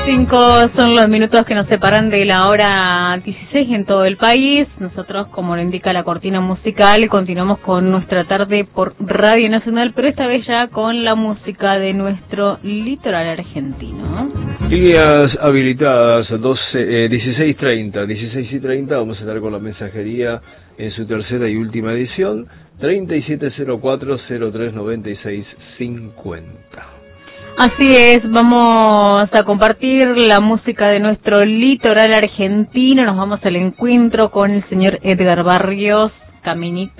5 son los minutos que nos separan de la hora 16 en todo el país. Nosotros, como lo indica la cortina musical, continuamos con nuestra tarde por Radio Nacional, pero esta vez ya con la música de nuestro litoral argentino. Líneas habilitadas 16:30. Vamos a estar con la mensajería en su tercera y última edición, 3704-039650. Así es, vamos a compartir la música de nuestro litoral argentino. Nos vamos al encuentro con el señor Edgar Barrios, Caminito.